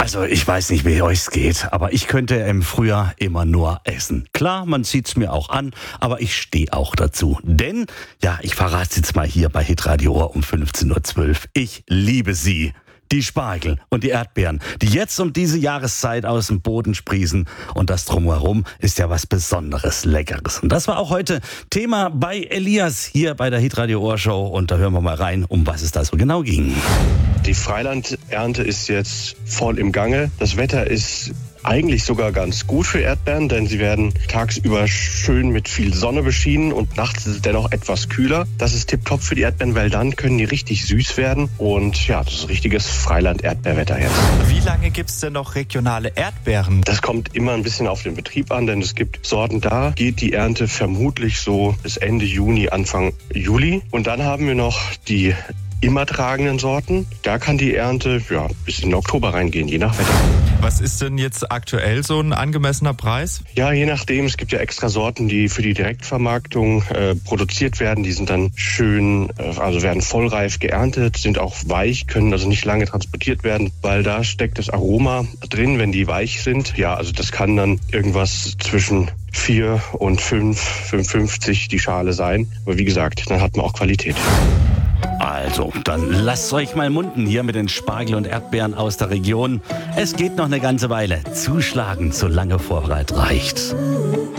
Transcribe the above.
Also ich weiß nicht, wie euch's geht, aber ich könnte im Frühjahr immer nur essen. Klar, man sieht's mir auch an, aber ich stehe auch dazu. Denn, ja, ich verrate jetzt mal hier bei Hitradio Ohr um 15.12 Uhr. Ich liebe sie. Die Spargel und die Erdbeeren, die jetzt um diese Jahreszeit aus dem Boden sprießen. Und das Drumherum ist ja was Besonderes, Leckeres. Und das war auch heute Thema bei Elias hier bei der Hitradio Ohr Show. Und da hören wir mal rein, um was es da so genau ging. Die Freilandernte ist jetzt voll im Gange. Das Wetter ist eigentlich sogar ganz gut für Erdbeeren, denn sie werden tagsüber schön mit viel Sonne beschienen und nachts ist es dennoch etwas kühler. Das ist tipptopp für die Erdbeeren, weil dann können die richtig süß werden und ja, das ist richtiges Freiland-Erdbeerwetter jetzt. Wie lange gibt es denn noch regionale Erdbeeren? Das kommt immer ein bisschen auf den Betrieb an, denn es gibt Sorten, da geht die Ernte vermutlich so bis Ende Juni, Anfang Juli. Und dann haben wir noch die immer tragenden Sorten. Da kann die Ernte bis in den Oktober reingehen, je nach Wetter. Was ist denn jetzt aktuell so ein angemessener Preis? Ja, je nachdem. Es gibt ja extra Sorten, die für die Direktvermarktung produziert werden. Die sind dann schön, also werden vollreif geerntet, sind auch weich, können also nicht lange transportiert werden, weil da steckt das Aroma drin, wenn die weich sind. Ja, also das kann dann irgendwas zwischen 4 und 5,50 die Schale sein. Aber wie gesagt, dann hat man auch Qualität. Also, dann lasst euch mal munden hier mit den Spargel und Erdbeeren aus der Region. Es geht noch eine ganze Weile. Zuschlagen, solange Vorrat reicht.